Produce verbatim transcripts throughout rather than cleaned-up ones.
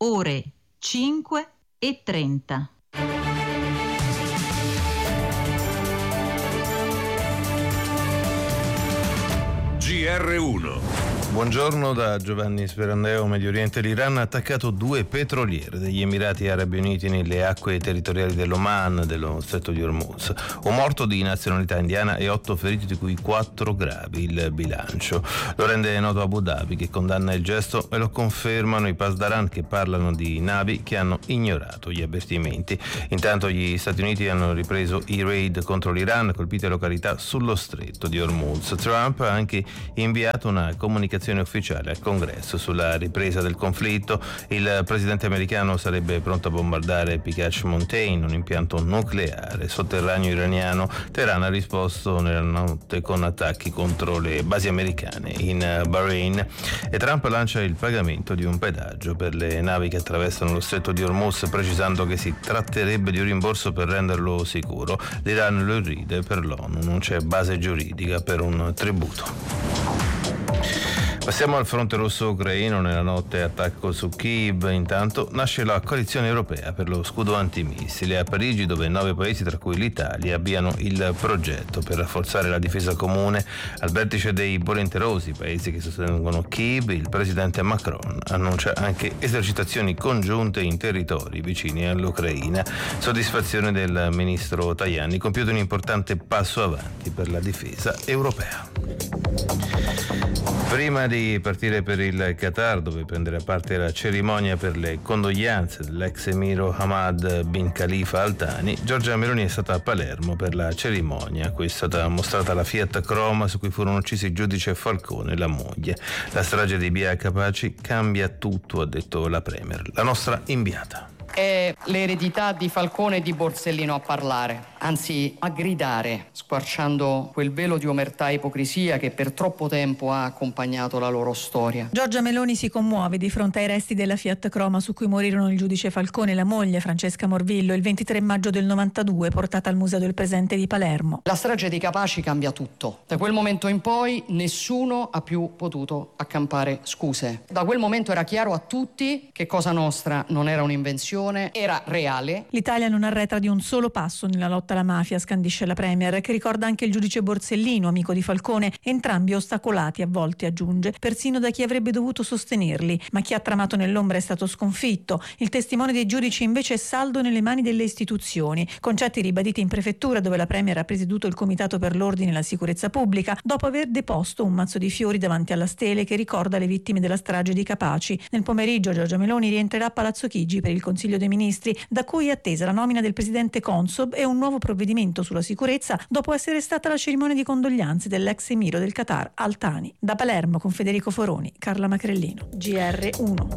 ore cinque e trenta. G R uno. Buongiorno da Giovanni Sperandeo. Medio Oriente. L'Iran ha attaccato due petroliere degli Emirati Arabi Uniti nelle acque territoriali dell'Oman, dello Stretto di Hormuz. Un morto di nazionalità indiana e otto feriti, di cui quattro gravi il bilancio. Lo rende noto Abu Dhabi, che condanna il gesto, e lo confermano i Pasdaran, che parlano di navi che hanno ignorato gli avvertimenti. Intanto gli Stati Uniti hanno ripreso i raid contro l'Iran, colpite località sullo Stretto di Hormuz. Trump ha anche inviato una comunicazione ufficiale al Congresso sulla ripresa del conflitto. Il presidente americano sarebbe pronto a bombardare Picach Mountain, un impianto nucleare sotterraneo iraniano. Teheran ha risposto nella notte con attacchi contro le basi americane in Bahrain, e Trump lancia il pagamento di un pedaggio per le navi che attraversano lo Stretto di Hormuz, precisando che si tratterebbe di un rimborso per renderlo sicuro. L'Iran lo irride, per l'ONU non c'è base giuridica per un tributo. Passiamo al fronte rosso ucraino. Nella notte attacco su Kiev. Intanto nasce la coalizione europea per lo scudo antimissili a Parigi, dove nove paesi, tra cui l'Italia, avviano il progetto per rafforzare la difesa comune. Al vertice dei volenterosi paesi che sostengono Kiev, il presidente Macron annuncia anche esercitazioni congiunte in territori vicini all'Ucraina. Soddisfazione del ministro Tajani, compiuto un importante passo avanti per la difesa europea. Prima di partire per il Qatar, dove prenderà parte la cerimonia per le condoglianze dell'ex emiro Hamad bin Khalifa Al Thani, Giorgia Meloni è stata a Palermo per la cerimonia. Qui è stata mostrata la Fiat Croma su cui furono uccisi il giudice Falcone e la moglie. La strage di Bia Capaci cambia tutto, ha detto la Premier, la nostra inviata. È l'eredità di Falcone e di Borsellino a parlare, anzi a gridare, squarciando quel velo di omertà e ipocrisia che per troppo tempo ha accompagnato la loro storia. Giorgia Meloni si commuove di fronte ai resti della Fiat Croma su cui morirono il giudice Falcone e la moglie Francesca Morvillo il ventitré maggio del novantadue, portata al Museo del Presente di Palermo. La strage di Capaci cambia tutto. Da quel momento in poi nessuno ha più potuto accampare scuse. Da quel momento era chiaro a tutti che Cosa Nostra non era un'invenzione, era reale. L'Italia non arretra di un solo passo nella lotta alla mafia, scandisce la Premier, che ricorda anche il giudice Borsellino, amico di Falcone, entrambi ostacolati a volte, aggiunge, persino da chi avrebbe dovuto sostenerli, ma chi ha tramato nell'ombra è stato sconfitto. Il testimone dei giudici invece è saldo nelle mani delle istituzioni. Concetti ribaditi in prefettura, dove la Premier ha presieduto il Comitato per l'Ordine e la Sicurezza Pubblica, dopo aver deposto un mazzo di fiori davanti alla stele che ricorda le vittime della strage di Capaci. Nel pomeriggio Giorgia Meloni rientrerà a Palazzo Chigi per il Consiglio dei Ministri, da cui è attesa la nomina del presidente Consob e un nuovo provvedimento sulla sicurezza, dopo essere stata la cerimonia di condoglianze dell'ex emiro del Qatar Al Thani. Da Palermo con Federico Foroni, Carla Macrellino, G R uno.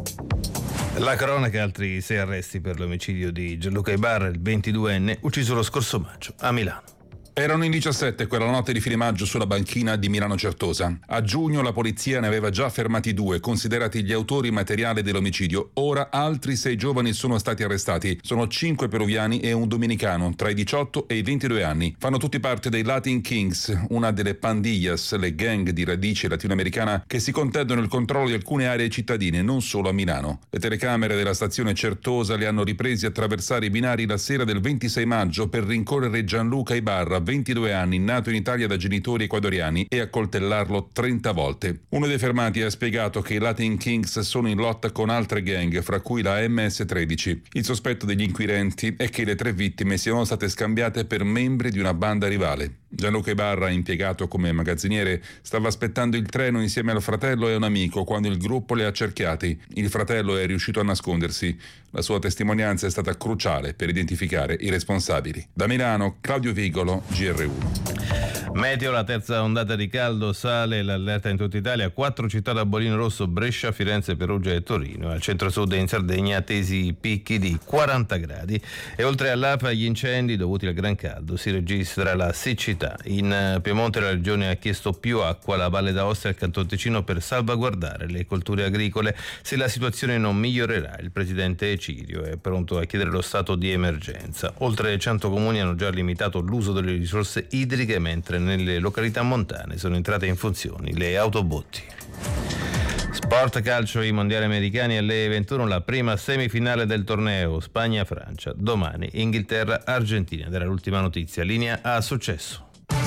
La cronaca: altri sei arresti per l'omicidio di Gianluca Ibarra, il ventiduenne, ucciso lo scorso maggio a Milano. Erano in diciassette quella notte di fine maggio sulla banchina di Milano Certosa. A giugno la polizia ne aveva già fermati due, considerati gli autori materiali dell'omicidio. Ora altri sei giovani sono stati arrestati. Sono cinque peruviani e un dominicano, tra i diciotto e i ventidue anni. Fanno tutti parte dei Latin Kings, una delle pandillas, le gang di radice latinoamericana che si contendono il controllo di alcune aree cittadine, non solo a Milano. Le telecamere della stazione Certosa li hanno ripresi a attraversare i binari la sera del ventisei maggio per rincorrere Gianluca Ibarra, ventidue anni, nato in Italia da genitori ecuadoriani, e accoltellarlo trenta volte. Uno dei fermati ha spiegato che i Latin Kings sono in lotta con altre gang, fra cui la M S tredici. Il sospetto degli inquirenti è che le tre vittime siano state scambiate per membri di una banda rivale. Gianluca Ibarra, impiegato come magazziniere, stava aspettando il treno insieme al fratello e un amico quando il gruppo li ha cerchiati. Il fratello è riuscito a nascondersi. La sua testimonianza è stata cruciale per identificare i responsabili. Da Milano, Claudio Vigolo, G R uno. Meteo: la terza ondata di caldo, sale l'allerta in tutta Italia, quattro città da bollino rosso: Brescia, Firenze, Perugia e Torino. Al centro-sud e in Sardegna attesi picchi di quaranta gradi, e oltre all'afa agli incendi dovuti al gran caldo si registra la siccità. In Piemonte la regione ha chiesto più acqua alla Valle d'Aosta e al Canton Ticino per salvaguardare le colture agricole. Se la situazione non migliorerà, il presidente Cirio è pronto a chiedere lo stato di emergenza. Oltre cento comuni hanno già limitato l'uso delle risorse idriche, mentre nelle località montane sono entrate in funzione le autobotti. Sport calcio, i mondiali americani alle ventuno, la prima semifinale del torneo, Spagna-Francia, domani Inghilterra-Argentina. Era l'ultima notizia, linea a Successo.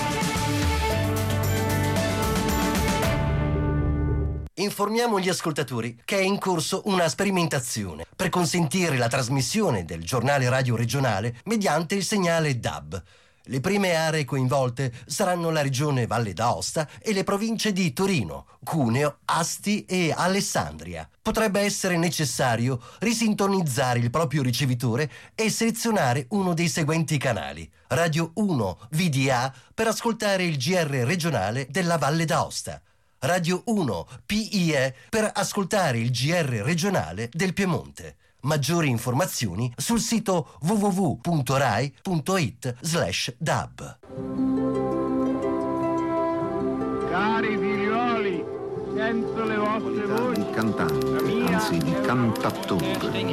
Informiamo gli ascoltatori che è in corso una sperimentazione per consentire la trasmissione del giornale radio regionale mediante il segnale D A B. Le prime aree coinvolte saranno la regione Valle d'Aosta e le province di Torino, Cuneo, Asti e Alessandria. Potrebbe essere necessario risintonizzare il proprio ricevitore e selezionare uno dei seguenti canali: Radio uno V D A per ascoltare il G R regionale della Valle d'Aosta, Radio uno P I E per ascoltare il G R regionale del Piemonte. Maggiori informazioni sul sito w w w punto rai punto it slash dab. Cari figlioli, sento le vostre voci. Di cantante, anzi di cantattore.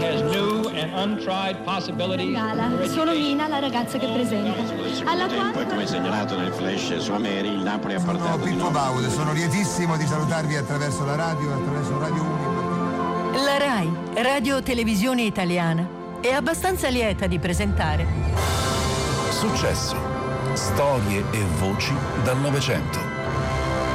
Gala, sono Mina, la ragazza che presenta. Alla quale... Poi, come segnalato nel flash su Ameri, il Napoli ha portato... Sono Pippo Baude, sono lietissimo di salutarvi attraverso la radio e attraverso Radio uno. La RAI, Radio Televisione Italiana, è abbastanza lieta di presentare Successo. Storie e voci dal Novecento.